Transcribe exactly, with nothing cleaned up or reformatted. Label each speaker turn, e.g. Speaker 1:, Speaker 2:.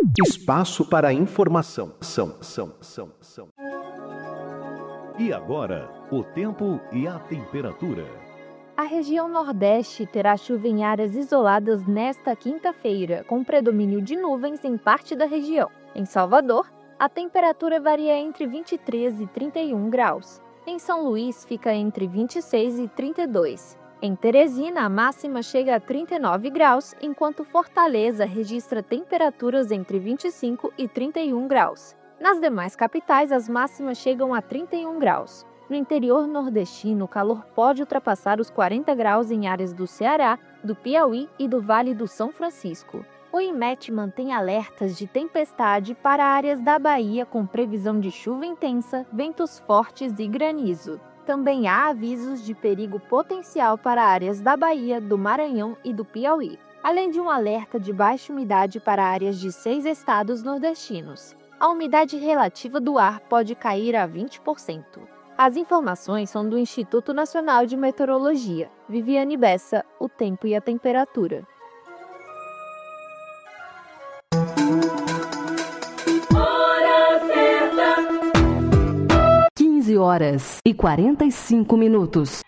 Speaker 1: Espaço para informação. São, são, são, são.
Speaker 2: E agora, o tempo e a temperatura.
Speaker 3: A região Nordeste terá chuva em áreas isoladas nesta quinta-feira, com predomínio de nuvens em parte da região. Em Salvador, a temperatura varia entre vinte e três e trinta e um graus. Em São Luís, fica entre vinte e seis e trinta e dois. Em Teresina, a máxima chega a trinta e nove graus, enquanto Fortaleza registra temperaturas entre vinte e cinco e trinta e um graus. Nas demais capitais, as máximas chegam a trinta e um graus. No interior nordestino, o calor pode ultrapassar os quarenta graus em áreas do Ceará, do Piauí e do Vale do São Francisco. O IMET mantém alertas de tempestade para áreas da Bahia com previsão de chuva intensa, ventos fortes e granizo. Também há avisos de perigo potencial para áreas da Bahia, do Maranhão e do Piauí, além de um alerta de baixa umidade para áreas de seis estados nordestinos. A umidade relativa do ar pode cair a vinte por cento. As informações são do Instituto Nacional de Meteorologia. Viviane Bessa, o tempo e a temperatura.
Speaker 4: Hora certa. quinze horas e quarenta e cinco minutos.